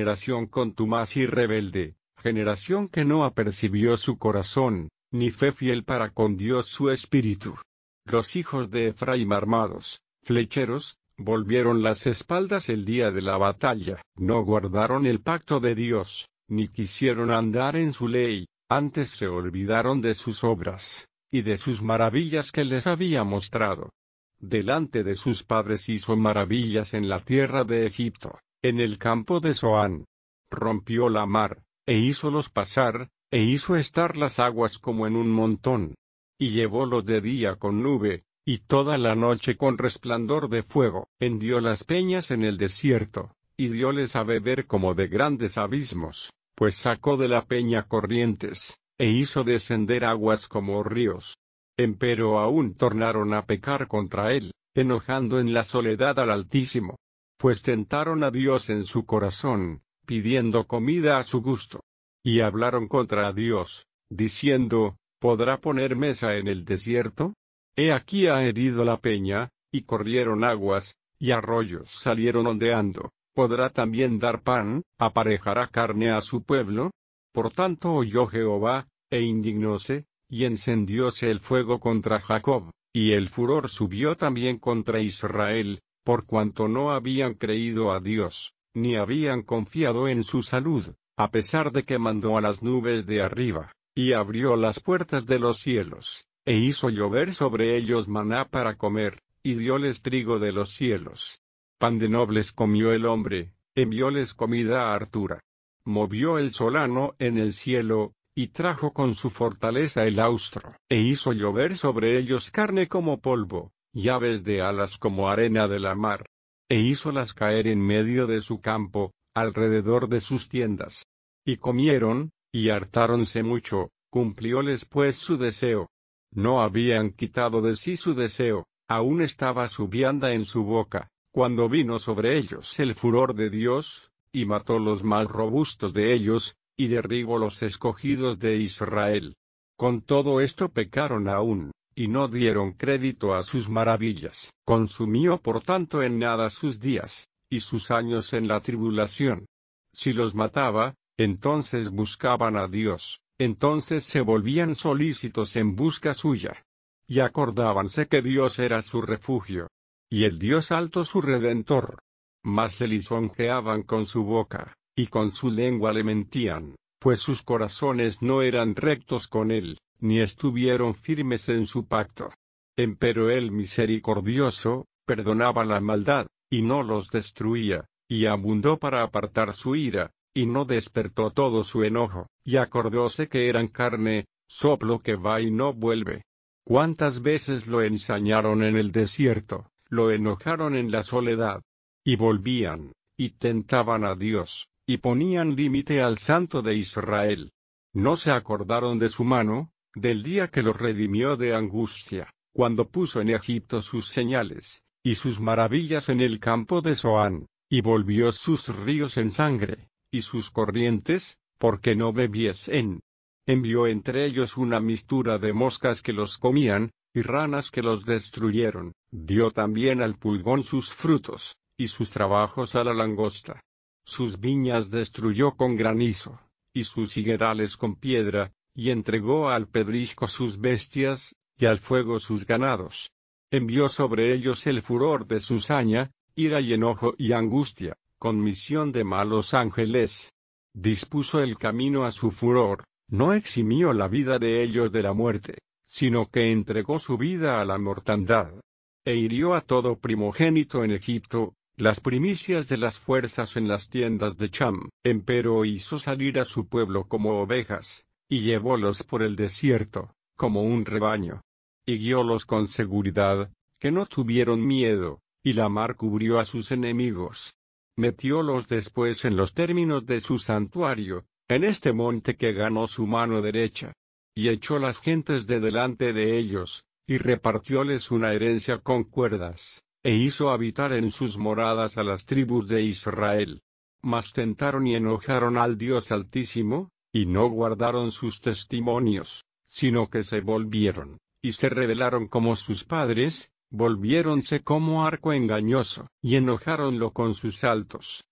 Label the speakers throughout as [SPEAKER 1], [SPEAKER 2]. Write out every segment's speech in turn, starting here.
[SPEAKER 1] generación contumaz y rebelde, generación que no apercibió su corazón, ni fue fiel para con Dios su espíritu. Los hijos de Efraín armados, flecheros, volvieron las espaldas el día de la batalla, no guardaron el pacto de Dios, ni quisieron andar en su ley, antes se olvidaron de sus obras, y de sus maravillas que les había mostrado. Delante de sus padres hizo maravillas en la tierra de Egipto, en el campo de Zoán. Rompió la mar, e hízolos pasar, e hizo estar las aguas como en un montón. Y llevólos de día con nube, y toda la noche con resplandor de fuego. Hendió las peñas en el desierto, y dióles a beber como de grandes abismos, pues sacó de la peña corrientes, e hizo descender aguas como ríos. Empero aún tornaron a pecar contra él, enojando en la soledad al Altísimo. Pues tentaron a Dios en su corazón, pidiendo comida a su gusto. Y hablaron contra Dios, diciendo, ¿podrá poner mesa en el desierto? He aquí ha herido la peña, y corrieron aguas, y arroyos salieron ondeando. ¿Podrá también dar pan, aparejará carne a su pueblo? Por tanto oyó Jehová, e indignóse, y encendióse el fuego contra Jacob, y el furor subió también contra Israel, por cuanto no habían creído a Dios, ni habían confiado en su salud, a pesar de que mandó a las nubes de arriba, y abrió las puertas de los cielos, e hizo llover sobre ellos maná para comer, y dióles trigo de los cielos. Pan de nobles comió el hombre, envióles comida hartura. Movió el solano en el cielo, y trajo con su fortaleza el austro, e hizo llover sobre ellos carne como polvo, y aves de alas como arena de la mar. E hízolas caer en medio de su campo, alrededor de sus tiendas. Y comieron, y hartáronse mucho, cumplióles pues su deseo. No habían quitado de sí su deseo, aún estaba su vianda en su boca, cuando vino sobre ellos el furor de Dios, y mató los más robustos de ellos, y derribó los escogidos de Israel. Con todo esto pecaron aún, y no dieron crédito a sus maravillas. Consumió por tanto en nada sus días, y sus años en la tribulación. Si los mataba, entonces buscaban a Dios, entonces se volvían solícitos en busca suya. Y acordábanse que Dios era su refugio, y el Dios alto su redentor. Mas le lisonjeaban con su boca, y con su lengua le mentían, pues sus corazones no eran rectos con él, ni estuvieron firmes en su pacto. Empero él misericordioso, perdonaba la maldad, y no los destruía, y abundó para apartar su ira, y no despertó todo su enojo, y acordóse que eran carne, soplo que va y no vuelve. ¿Cuántas veces lo ensañaron en el desierto, lo enojaron en la soledad? Y volvían, y tentaban a Dios, y ponían límite al Santo de Israel. No se acordaron de su mano, del día que los redimió de angustia, cuando puso en Egipto sus señales, y sus maravillas en el campo de Zoán, y volvió sus ríos en sangre, y sus corrientes, porque no bebiesen. Envió entre ellos una mistura de moscas que los comían, y ranas que los destruyeron. Dio también al pulgón sus frutos, y sus trabajos a la langosta. Sus viñas destruyó con granizo, y sus higuerales con piedra, y entregó al pedrisco sus bestias, y al fuego sus ganados. Envió sobre ellos el furor de su saña, ira y enojo y angustia, con misión de malos ángeles. Dispuso el camino a su furor, no eximió la vida de ellos de la muerte, sino que entregó su vida a la mortandad. E hirió a todo primogénito en Egipto, las primicias de las fuerzas en las tiendas de Cham. Empero hizo salir a su pueblo como ovejas, y llevólos por el desierto, como un rebaño. Y guiólos con seguridad, que no tuvieron miedo, y la mar cubrió a sus enemigos. Metiólos después en los términos de su santuario, en este monte que ganó su mano derecha. Y echó las gentes de delante de ellos, y repartióles una herencia con cuerdas, e hizo habitar en sus moradas a las tribus de Israel. Mas tentaron y enojaron al Dios Altísimo, y no guardaron sus testimonios, sino que se volvieron, y se rebelaron como sus padres, volviéronse como arco engañoso, y enojáronlo con sus altos,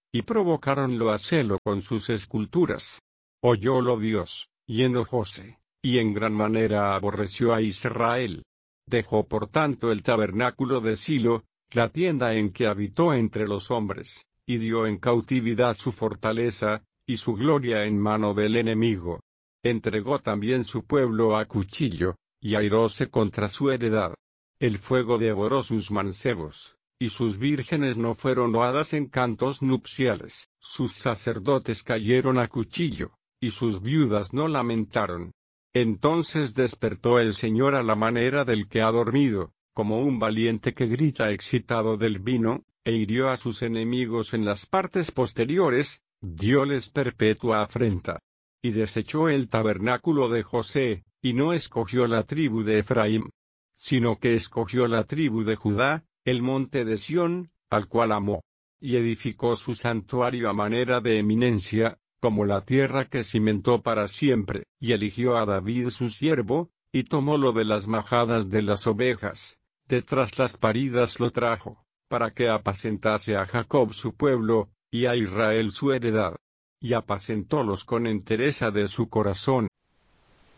[SPEAKER 1] y provocáronlo a celo con sus esculturas. Oyólo Dios, y enojóse, y en gran manera aborreció a Israel. Dejó por tanto el tabernáculo de Silo, la tienda en que habitó entre los hombres, y dio en cautividad su fortaleza, y su gloria en mano del enemigo. Entregó también su pueblo a cuchillo, y airóse contra su heredad. El fuego devoró sus mancebos, y sus vírgenes no fueron oadas en cantos nupciales. Sus sacerdotes cayeron a cuchillo, y sus viudas no lamentaron. Entonces despertó el Señor a la manera del que ha dormido, como un valiente que grita excitado del vino, e hirió a sus enemigos en las partes posteriores, dióles perpetua afrenta. Y desechó el tabernáculo de José, y no escogió la tribu de Efraín, sino que escogió la tribu de Judá, el monte de Sión, al cual amó. Y edificó su santuario a manera de eminencia, como la tierra que cimentó para siempre, y eligió a David su siervo, y tomólo de las majadas de las ovejas, de tras las paridas lo trajo, para que apacentase a Jacob su pueblo, y a Israel su heredad. Y apacentólos con entereza de su corazón,